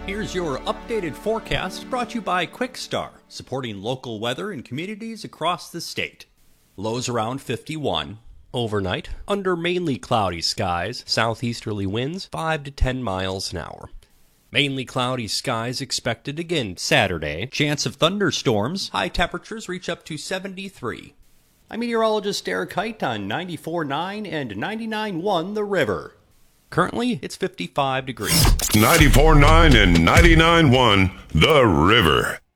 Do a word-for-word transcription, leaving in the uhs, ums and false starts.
Here's your updated forecast brought to you by QuickStar, supporting local weather in communities across the state. Lows around fifty-one. Overnight, under mainly cloudy skies, southeasterly winds five to ten miles an hour. Mainly cloudy skies expected again Saturday. Chance of thunderstorms. High temperatures reach up to seventy-three. I'm meteorologist Eric Height on ninety-four point nine and ninety-nine point one The River. Currently, it's fifty-five degrees. ninety-four point nine and ninety-nine point one The River.